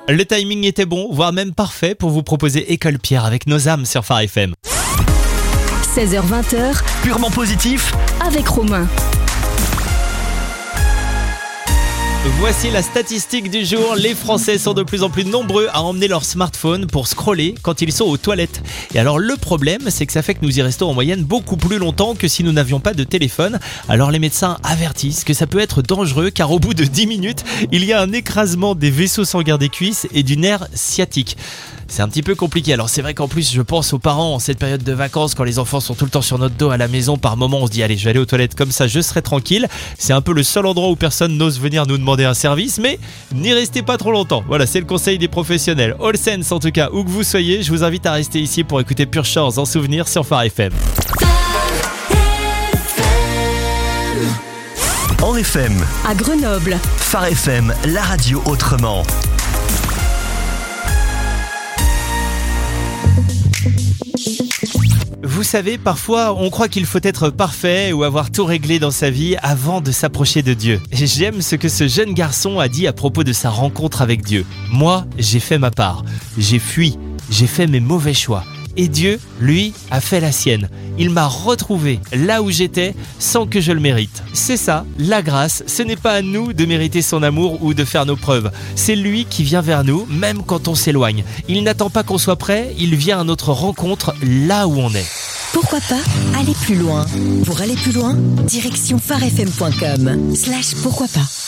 Le timing était bon, voire même parfait pour vous proposer École Pierre avec nos âmes sur Phare FM. 16h-20h, Purement positif. avec Romain. Voici la statistique du jour. Les Français sont de plus en plus nombreux à emmener leur smartphone pour scroller quand ils sont aux toilettes. Et alors le problème, c'est que ça fait que nous y restons en moyenne beaucoup plus longtemps que si nous n'avions pas de téléphone. Alors les médecins avertissent que ça peut être dangereux car au bout de 10 minutes, il y a un écrasement des vaisseaux sanguins des cuisses et du nerf sciatique. C'est un petit peu compliqué. Alors c'est vrai qu'en plus je pense aux parents en cette période de vacances quand les enfants sont tout le temps sur notre dos à la maison. Par moment on se dit allez je vais aller aux toilettes comme ça je serai tranquille. C'est un peu le seul endroit où personne n'ose venir nous demander un service, mais n'y restez pas trop longtemps. Voilà, c'est le conseil des professionnels. All sense en tout cas, où que vous soyez, je vous invite à rester ici pour écouter Pure Chance en souvenir sur Phare FM. En FM, À Grenoble, Phare FM, la radio autrement. Vous savez, parfois, on croit qu'il faut être parfait ou avoir tout réglé dans sa vie avant de s'approcher de Dieu. Et j'aime ce que ce jeune garçon a dit à propos de sa rencontre avec Dieu. Moi, j'ai fait ma part. J'ai fui. J'ai fait mes mauvais choix. Et Dieu, lui, a fait la sienne. Il m'a retrouvé là où j'étais sans que je le mérite. C'est ça, la grâce. Ce n'est pas à nous de mériter son amour ou de faire nos preuves. C'est lui qui vient vers nous, même quand on s'éloigne. Il n'attend pas qu'on soit prêt, il vient à notre rencontre là où on est. Pourquoi pas aller plus loin? Pour aller plus loin, direction pharefm.com/pourquoi pas.